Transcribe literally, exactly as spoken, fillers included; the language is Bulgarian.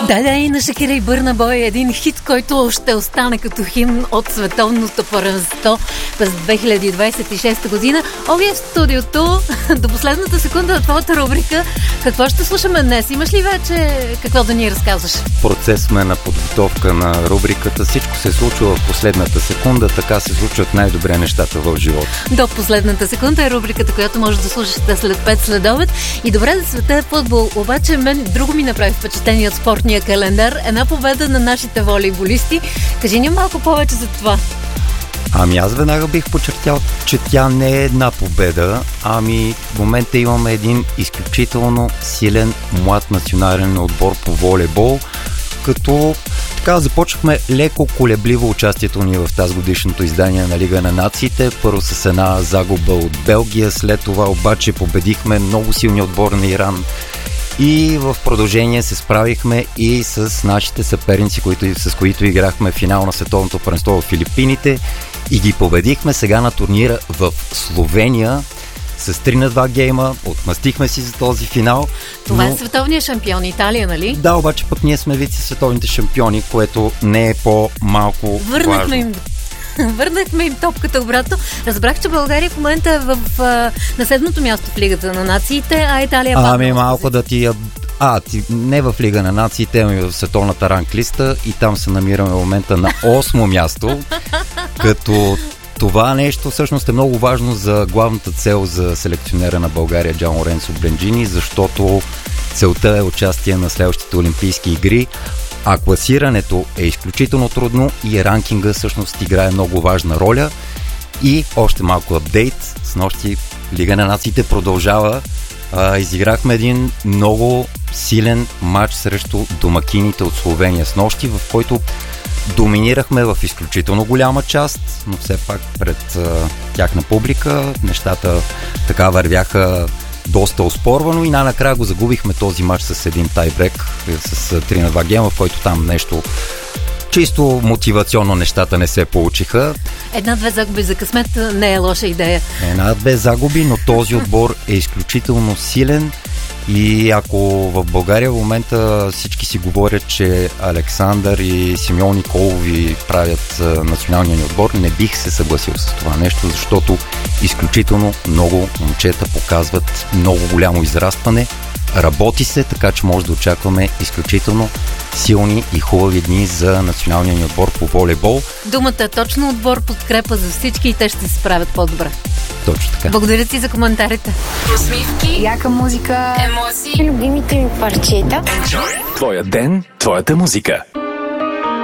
Да, да, и на Шакира и Бърна Бой е един хит, който ще остане като химн от световното първенство през две хиляди двадесет и шеста година. Ови е в студиото до последната секунда на твоята рубрика. Какво ще слушаме днес? Имаш ли вече какво да ни разказваш? Процес сме на подготовка на рубриката. Всичко се случва в последната секунда, така се случват най-добре нещата в живота. До последната секунда е рубриката, която може да слушате след пет следобед. И добре да света е футбол. Обаче мен друго ми направи впечатление от спортния календар. Една победа на нашите волейболисти. Кажи ни малко повече за това. Ами аз веднага бих подчертял, че тя не е една победа, ами в момента имаме един изключително силен млад национален отбор по волейбол, като така започнахме леко колебливо участието ни в тази годишното издание на Лига на нациите. Първо с една загуба от Белгия, след това обаче победихме много силния отбор на Иран. И в продължение се справихме и с нашите съперници, които, с които играхме финал на световното първенство в Филипините и ги победихме сега на турнира в Словения с три на два гейма. Отмъстихме си за този финал. Това но... е световният шампион Италия, нали? Да, обаче пък ние сме вици световните шампиони, което не е по-малко Върнахме важно. им Върнахме им топката обратно. Разбрах, че България в момента е в, в, на седмото място в Лигата на нациите, а Италия падна. Ами малко да ти... А, ти не в Лига на нациите, ами в световната ранглиста и там се намираме в момента на осмо място, като това нещо всъщност е много важно за главната цел за селекционера на България Джан Лоренцо Бленджини, защото целта е участие на следващите Олимпийски игри. А класирането е изключително трудно и ранкинга всъщност играе много важна роля. И още малко апдейт. С нощи Лига на нациите продължава. А, изиграхме един много силен матч срещу домакините от Словения с нощи, в който доминирахме в изключително голяма част, но все пак пред а, тяхна публика нещата така вървяха доста оспорвано и най-накрая го загубихме този матч с един тайбрек с три на два гейма, в който там нещо чисто мотивационно нещата не се получиха. Една-две загуби за късмет не е лоша идея. Една-две загуби, но този отбор е изключително силен и ако в България в момента всички си говорят, че Александър и Симеон Николови правят националния ни отбор, не бих се съгласил с това нещо, защото изключително много момчета показват много голямо израстване. Работи се, така че може да очакваме изключително силни и хубави дни за националния ни отбор по волейбол. Думата е точно отбор, подкрепа за всички и те ще се справят по-добре. Точно така. Благодаря ти за коментарите. Усмивки, яка музика, емоции, любимите ми парчета. Твоя ден, твоята музика.